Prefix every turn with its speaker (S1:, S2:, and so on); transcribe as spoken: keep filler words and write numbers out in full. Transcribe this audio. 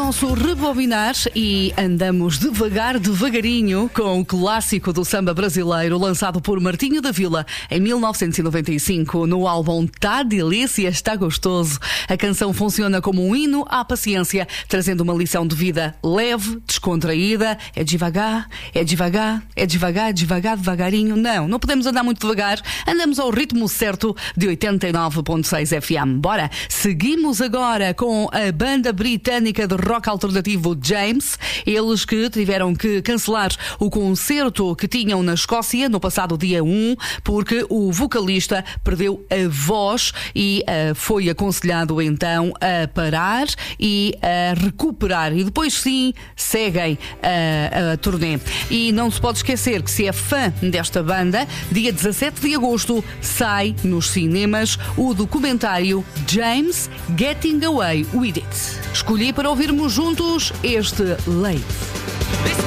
S1: nosso rebobinar e andamos devagar, devagarinho com o clássico do samba brasileiro lançado por Martinho da Vila em mil novecentos e noventa e cinco no álbum Tá Delícia, Está Gostoso. A canção funciona como um hino à paciência, trazendo uma lição de vida leve, descontraída. É devagar, é devagar, é devagar, devagar, devagarinho. Não, não podemos andar muito devagar. Andamos ao ritmo certo de oitenta e nove ponto seis F M. Bora, seguimos agora com a banda britânica de rock alternativo James. Eles que tiveram que cancelar o concerto que tinham na Escócia no passado dia um, porque o vocalista perdeu a voz e uh, foi aconselhado então a parar e a recuperar. E depois sim, seguem a, a turnê. E não se pode esquecer que se é fã desta banda, dia dezassete de agosto sai nos cinemas o documentário James Getting Away With It. Escolhi para ouvirmos juntos este Late.